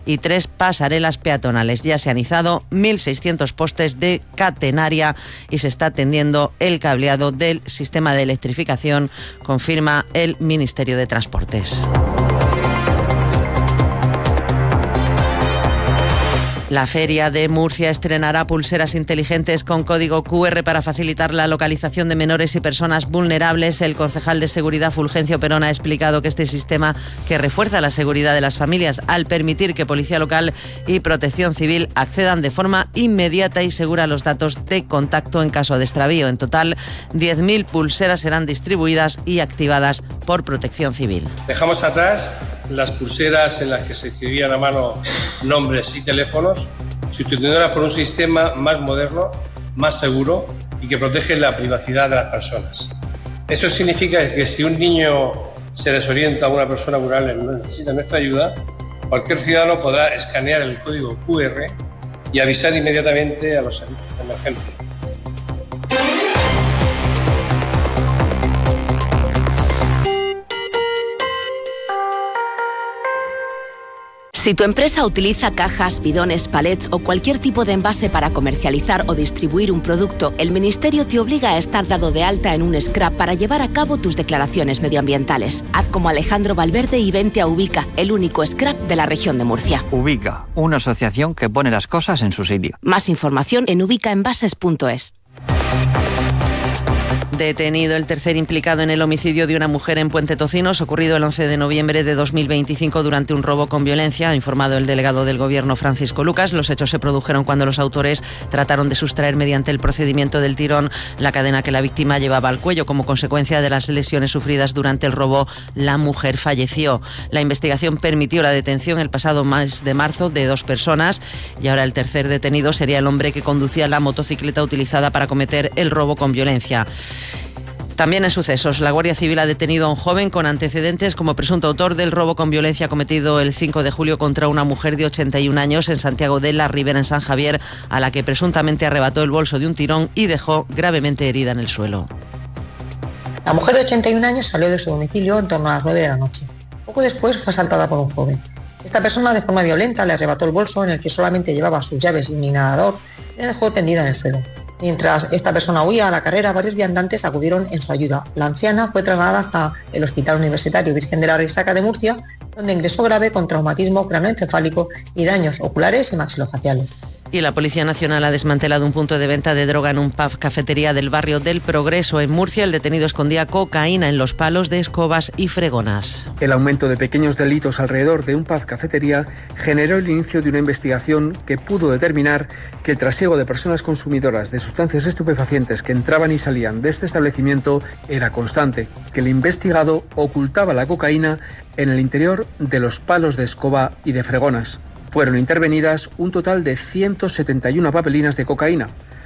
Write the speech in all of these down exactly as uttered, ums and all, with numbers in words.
y tres pasarelas peatonales. Ya se han izado mil seiscientos postes de catenaria y se está atendiendo el cableado del sistema de electrificación, confirma el Ministerio de Transportes. La Feria de Murcia estrenará pulseras inteligentes con código cu erre para facilitar la localización de menores y personas vulnerables. El concejal de Seguridad, Fulgencio Perón, ha explicado que este sistema, que refuerza la seguridad de las familias al permitir que Policía Local y Protección Civil accedan de forma inmediata y segura a los datos de contacto en caso de extravío. En total, diez mil pulseras serán distribuidas y activadas por Protección Civil. Dejamos atrás las pulseras en las que se escribían a mano nombres y teléfonos, sustituyéndolas por un sistema más moderno, más seguro y que protege la privacidad de las personas. Eso significa que si un niño se desorienta o una persona vulnerable necesita nuestra ayuda, cualquier ciudadano podrá escanear el código cu erre y avisar inmediatamente a los servicios de emergencia. Si tu empresa utiliza cajas, bidones, palets o cualquier tipo de envase para comercializar o distribuir un producto, el Ministerio te obliga a estar dado de alta en un S C R A P para llevar a cabo tus declaraciones medioambientales. Haz como Alejandro Valverde y vente a Ubica, el único S C R A P de la región de Murcia. Ubica, una asociación que pone las cosas en su sitio. Más información en ubicaenvases punto es. Detenido el tercer implicado en el homicidio de una mujer en Puente Tocinos, ocurrido el once de noviembre de dos mil veinticinco durante un robo con violencia, ha informado el delegado del Gobierno, Francisco Lucas. Los hechos se produjeron cuando los autores trataron de sustraer mediante el procedimiento del tirón la cadena que la víctima llevaba al cuello. Como consecuencia de las lesiones sufridas durante el robo, la mujer falleció. La investigación permitió la detención el pasado mes de marzo de dos personas y ahora el tercer detenido sería el hombre que conducía la motocicleta utilizada para cometer el robo con violencia. También en sucesos, la Guardia Civil ha detenido a un joven con antecedentes como presunto autor del robo con violencia cometido el cinco de julio contra una mujer de ochenta y un años en Santiago de la Ribera, en San Javier, a la que presuntamente arrebató el bolso de un tirón y dejó gravemente herida en el suelo. La mujer de ochenta y un años salió de su domicilio en torno a las nueve de la noche. Poco después fue asaltada por un joven. Esta persona, de forma violenta, le arrebató el bolso en el que solamente llevaba sus llaves y un inhalador y la dejó tendida en el suelo. Mientras esta persona huía a la carrera, varios viandantes acudieron en su ayuda. La anciana fue trasladada hasta el Hospital Universitario Virgen de la Risaca de Murcia, donde ingresó grave con traumatismo cranoencefálico y daños oculares y maxilofaciales. Y la Policía Nacional ha desmantelado un punto de venta de droga en un pub cafetería del barrio del Progreso, en Murcia. El detenido escondía cocaína en los palos de escobas y fregonas. El aumento de pequeños delitos alrededor de un pub cafetería generó el inicio de una investigación que pudo determinar que el trasiego de personas consumidoras de sustancias estupefacientes que entraban y salían de este establecimiento era constante, que el investigado ocultaba la cocaína en el interior de los palos de escoba y de fregonas. Fueron intervenidas un total de ciento setenta y una papelinas de cocaína.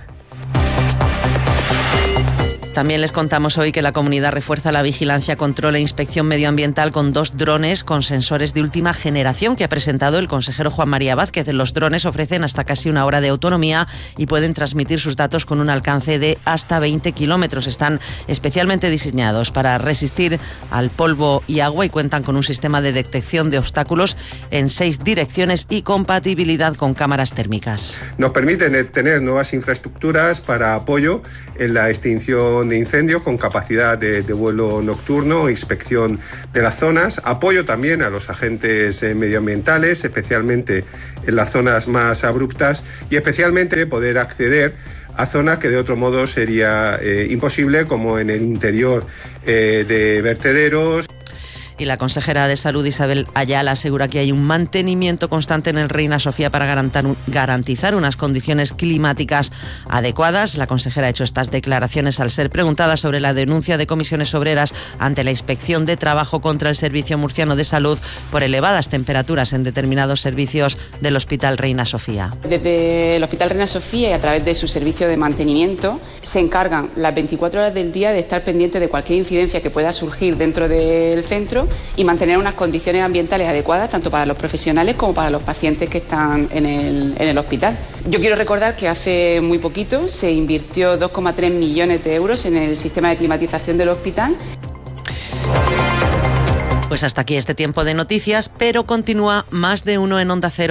También les contamos hoy que la comunidad refuerza la vigilancia, control e inspección medioambiental con dos drones con sensores de última generación que ha presentado el consejero Juan María Vázquez. Los drones ofrecen hasta casi una hora de autonomía y pueden transmitir sus datos con un alcance de hasta veinte kilómetros. Están especialmente diseñados para resistir al polvo y agua y cuentan con un sistema de detección de obstáculos en seis direcciones y compatibilidad con cámaras térmicas. Nos permiten tener nuevas infraestructuras para apoyo en la extinción de incendios con capacidad de, de vuelo nocturno, inspección de las zonas, apoyo también a los agentes eh, medioambientales, especialmente en las zonas más abruptas y especialmente poder acceder a zonas que de otro modo sería eh, imposible, como en el interior eh, de vertederos. Y la consejera de Salud, Isabel Ayala, asegura que hay un mantenimiento constante en el Reina Sofía para garantizar unas condiciones climáticas adecuadas. La consejera ha hecho estas declaraciones al ser preguntada sobre la denuncia de comisiones obreras ante la Inspección de Trabajo contra el Servicio Murciano de Salud por elevadas temperaturas en determinados servicios del Hospital Reina Sofía. Desde el Hospital Reina Sofía y a través de su servicio de mantenimiento se encargan las veinticuatro horas del día de estar pendientes de cualquier incidencia que pueda surgir dentro del centro y mantener unas condiciones ambientales adecuadas tanto para los profesionales como para los pacientes que están en el, en el hospital. Yo quiero recordar que hace muy poquito se invirtió dos coma tres millones de euros en el sistema de climatización del hospital. Pues hasta aquí este tiempo de noticias, pero continúa Más de Uno en Onda Cero.